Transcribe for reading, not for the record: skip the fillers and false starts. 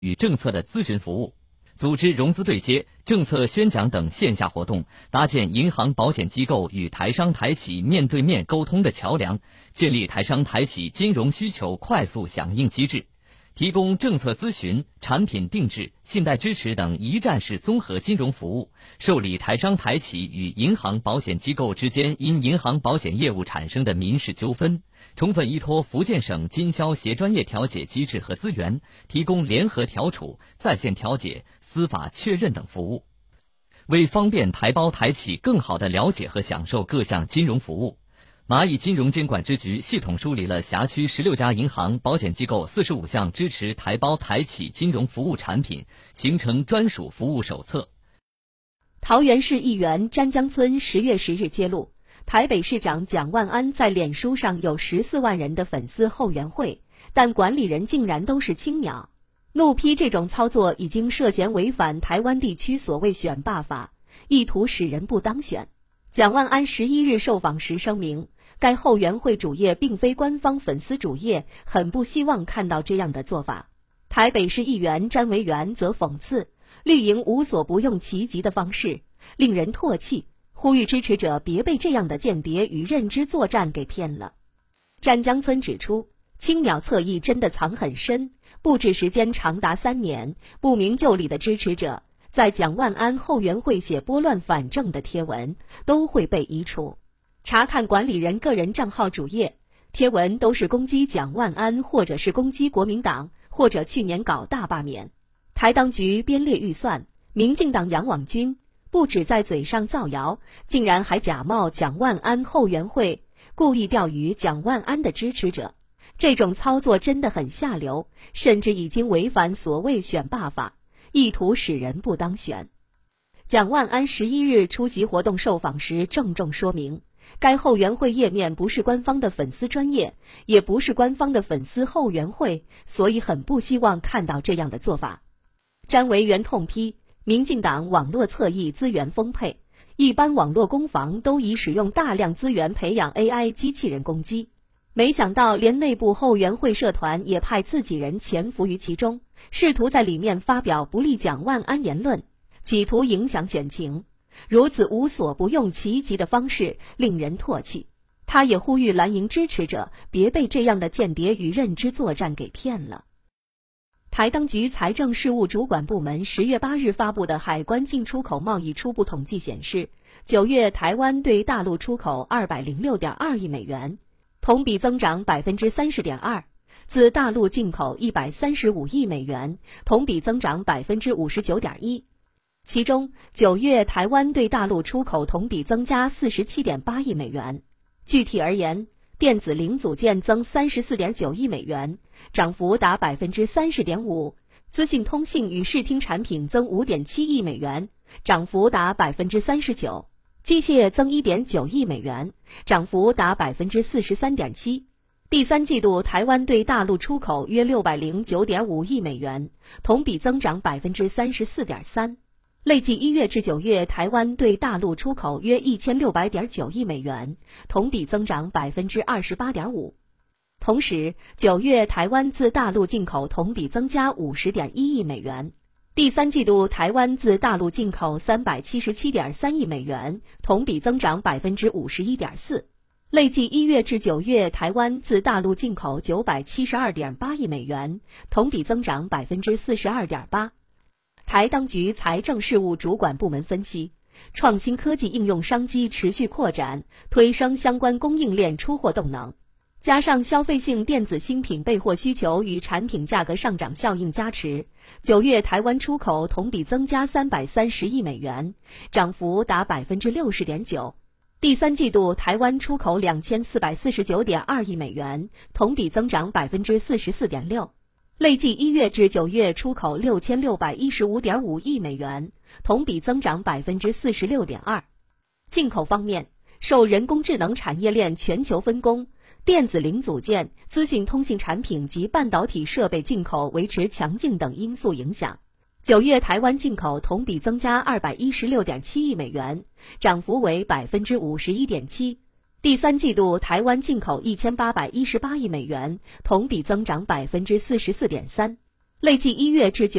与政策的咨询服务，组织融资对接、政策宣讲等线下活动，搭建银行保险机构与台商台企面对面沟通的桥梁，建立台商台企金融需求快速响应机制，提供政策咨询、产品定制、信贷支持等一站式综合金融服务，受理台商台企与银行保险机构之间因银行保险业务产生的民事纠纷，充分依托福建省经销协专业调解机制和资源，提供联合调处、在线调解、司法确认等服务。为方便台胞台企更好地了解和享受各项金融服务，蚂蚁金融监管支局系统梳理了辖区16家银行、保险机构45项支持台胞台企金融服务产品，形成专属服务手册。 桃园市议员詹江村10月10日揭露，台北市长蒋万安在脸书上有14万人的粉丝后援会，但管理人竟然都是青鸟，怒批这种操作已经涉嫌违反台湾地区所谓选罢法，意图使人不当选。蒋万安11日受访时声明，该后援会主页并非官方粉丝主页，很不希望看到这样的做法。台北市议员詹维元则讽刺绿营无所不用其极的方式，令人唾弃，呼吁支持者别被这样的间谍与认知作战给骗了。詹江村指出，青鸟侧翼真的藏很深，布置时间长达3年，不明就里的支持者在蒋万安后援会写拨乱反正的贴文都会被移除。查看管理人个人账号主页，贴文都是攻击蒋万安，或者是攻击国民党，或者去年搞大罢免。台当局编列预算，民进党养网军，不止在嘴上造谣，竟然还假冒蒋万安后援会，故意钓鱼蒋万安的支持者。这种操作真的很下流，甚至已经违反所谓选罢法，意图使人不当选。蒋万安11日出席活动受访时郑重说明，该后援会页面不是官方的粉丝专页，也不是官方的粉丝后援会，所以很不希望看到这样的做法。詹维元痛批，民进党网络侧翼资源丰沛，一般网络攻防都已使用大量资源培养 AI 机器人攻击，没想到连内部后援会社团也派自己人潜伏于其中，试图在里面发表不利蒋万安言论，企图影响选情。如此无所不用其极的方式令人唾弃。他也呼吁蓝营支持者别被这样的间谍与认知作战给骗了。台当局财政事务主管部门10月8日发布的海关进出口贸易初步统计显示，9月台湾对大陆出口206.2亿美元，同比增长 30.2%， 自大陆进口135亿美元，同比增长 59.1%。其中9月台湾对大陆出口同比增加 47.8 亿美元。具体而言，电子零组件增 34.9 亿美元，涨幅达 30.5%， 资讯通信与视听产品增 5.7 亿美元，涨幅达 39%， 机械增 1.9 亿美元，涨幅达 43.7%。第三季度台湾对大陆出口约 609.5 亿美元，同比增长 34.3%。累计1月至9月台湾对大陆出口约 1600.9 亿美元，同比增长 28.5%。同时9月台湾自大陆进口同比增加 50.1 亿美元。第三季度台湾自大陆进口 377.3 亿美元，同比增长 51.4%。累计1月至9月台湾自大陆进口 972.8 亿美元，同比增长 42.8%。台当局财政事务主管部门分析，创新科技应用商机持续扩展，推升相关供应链出货动能，加上消费性电子新品备货需求与产品价格上涨效应加持，9月台湾出口同比增加330亿美元，涨幅达 60.9%。第三季度台湾出口 2449.2 亿美元，同比增长 44.6%。累计1月至9月出口 6615.5 亿美元，同比增长 46.2%。进口方面，受人工智能产业链全球分工、电子零组件、资讯通信产品及半导体设备进口维持强劲等因素影响，9月台湾进口同比增加 216.7 亿美元，涨幅为 51.7%。第三季度台湾进口1818亿美元，同比增长 44.3%。 累计1月至9